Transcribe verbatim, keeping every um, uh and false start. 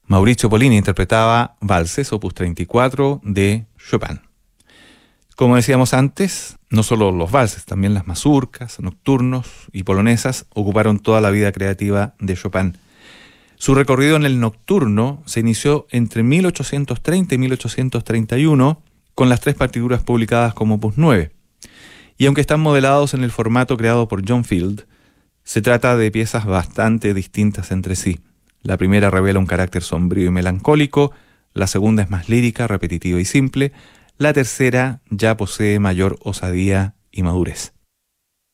Maurizio Pollini interpretaba Valses, opus treinta y cuatro de Chopin. Como decíamos antes, no solo los valses, también las mazurcas, nocturnos y polonesas ocuparon toda la vida creativa de Chopin. Su recorrido en el nocturno se inició entre mil ochocientos treinta y mil ochocientos treinta y uno con las tres partituras publicadas como opus nueve. Y aunque están modelados en el formato creado por John Field, se trata de piezas bastante distintas entre sí. La primera revela un carácter sombrío y melancólico, la segunda es más lírica, repetitiva y simple, la tercera ya posee mayor osadía y madurez.